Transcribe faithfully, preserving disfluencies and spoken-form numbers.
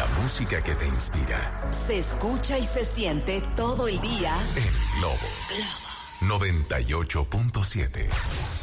música que te inspira. Se escucha y se siente todo el día en Globo. Globo noventa y ocho punto siete.